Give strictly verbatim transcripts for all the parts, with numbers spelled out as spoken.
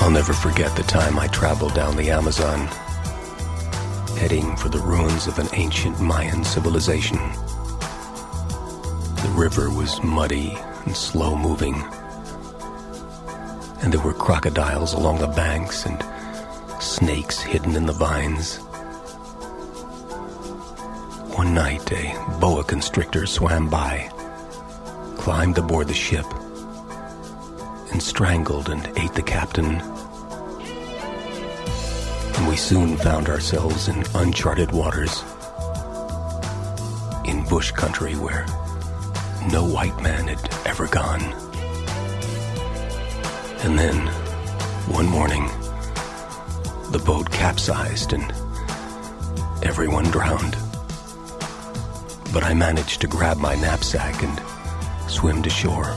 I'll never forget the time I traveled down the Amazon, heading for the ruins of an ancient Mayan civilization. The river was muddy and slow-moving, and there were crocodiles along the banks and snakes hidden in the vines. One night, a boa constrictor swam by, climbed aboard the ship, and strangled and ate the captain. And we soon found ourselves in uncharted waters, in bush country where no white man had ever gone. And then, one morning, the boat capsized and everyone drowned. But I managed to grab my knapsack and swim to shore.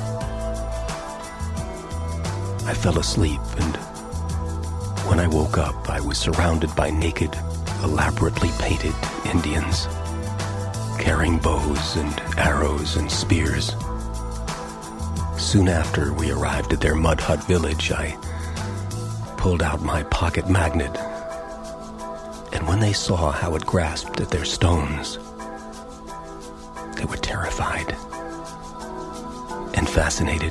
I fell asleep, and when I woke up, I was surrounded by naked, elaborately painted Indians, carrying bows and arrows and spears. Soon after we arrived at their mud hut village, I pulled out my pocket magnet, and when they saw how it grasped at their stones, they were terrified and fascinated.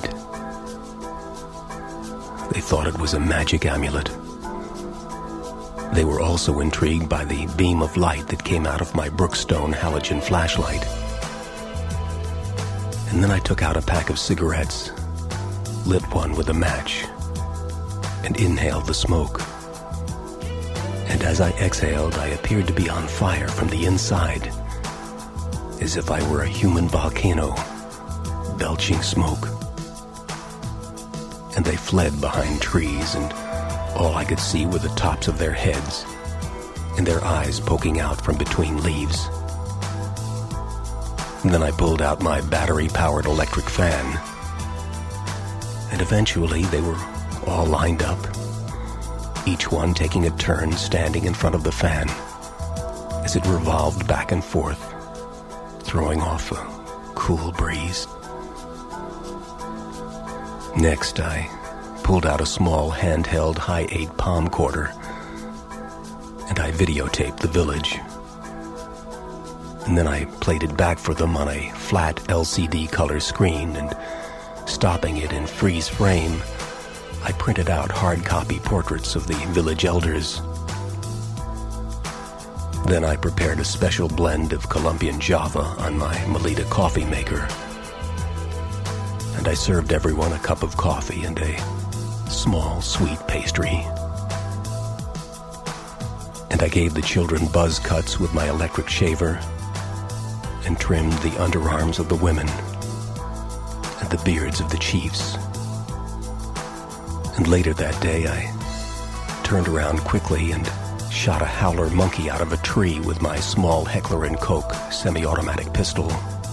They thought it was a magic amulet. They were also intrigued by the beam of light that came out of my Brookstone halogen flashlight. And then I took out a pack of cigarettes, lit one with a match, and inhaled the smoke. And as I exhaled, I appeared to be on fire from the inside, as if I were a human volcano, belching smoke. And they fled behind trees, and all I could see were the tops of their heads and their eyes poking out from between leaves. And then I pulled out my battery-powered electric fan, and eventually they were all lined up, each one taking a turn standing in front of the fan as it revolved back and forth, throwing off a cool breeze. Next, I pulled out a small handheld high eight palm quarter, and I videotaped the village. And then I played it back for them on a flat L C D color screen, and stopping it in freeze frame, I printed out hard copy portraits of the village elders. Then I prepared a special blend of Colombian Java on my Melita coffee maker, and I served everyone a cup of coffee and a small sweet pastry. And I gave the children buzz cuts with my electric shaver and trimmed the underarms of the women and the beards of the chiefs. And later that day, I turned around quickly and shot a howler monkey out of a tree with my small Heckler and Koch semi-automatic pistol.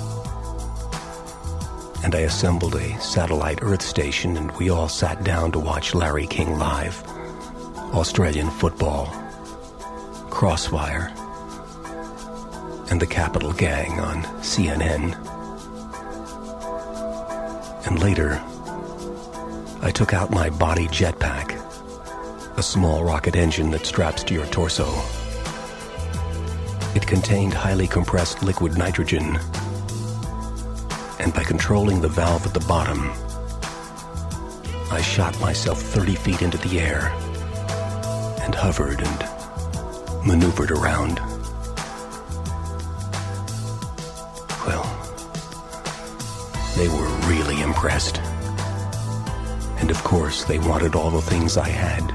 And I assembled a satellite Earth station, and we all sat down to watch Larry King live, Australian football, Crossfire, and the Capital Gang on C N N. And later, I took out my body jetpack, a small rocket engine that straps to your torso. It contained highly compressed liquid nitrogen, and by controlling the valve at the bottom, I shot myself thirty feet into the air and hovered and maneuvered around. Well, they were really impressed. And of course, they wanted all the things I had.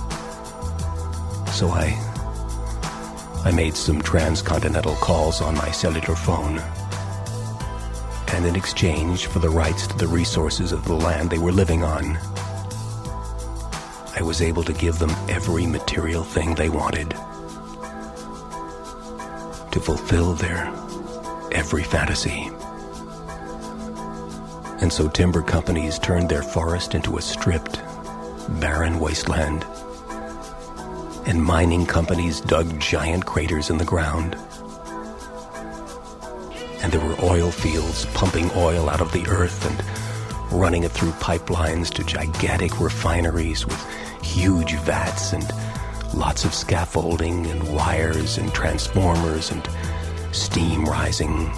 So I, I made some transcontinental calls on my cellular phone. And in exchange for the rights to the resources of the land they were living on, I was able to give them every material thing they wanted to fulfill their every fantasy. And so timber companies turned their forest into a stripped, barren wasteland, and mining companies dug giant craters in the ground. And there were oil fields pumping oil out of the earth and running it through pipelines to gigantic refineries with huge vats and lots of scaffolding and wires and transformers and steam rising.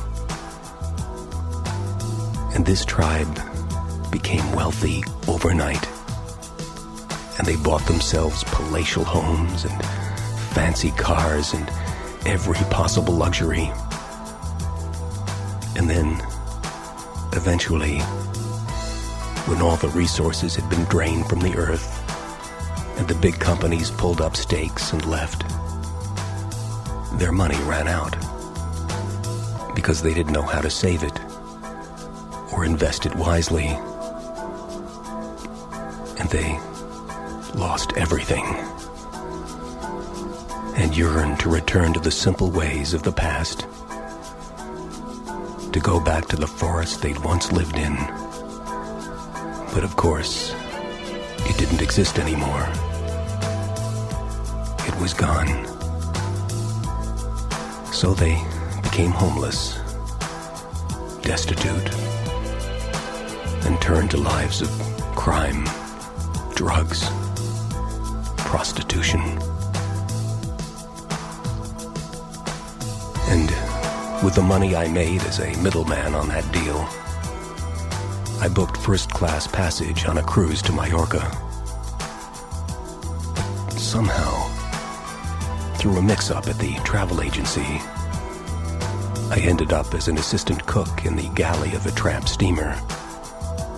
And this tribe became wealthy overnight. And they bought themselves palatial homes and fancy cars and every possible luxury. And then, eventually, when all the resources had been drained from the earth and the big companies pulled up stakes and left, their money ran out because they didn't know how to save it or invest it wisely. And they lost everything and yearned to return to the simple ways of the past, to go back to the forest they'd once lived in. But of course, it didn't exist anymore. It was gone. So they became homeless, destitute, and turned to lives of crime, drugs, prostitution. And with the money I made as a middleman on that deal, I booked first-class passage on a cruise to Mallorca. But somehow, through a mix-up at the travel agency, I ended up as an assistant cook in the galley of a tramp steamer.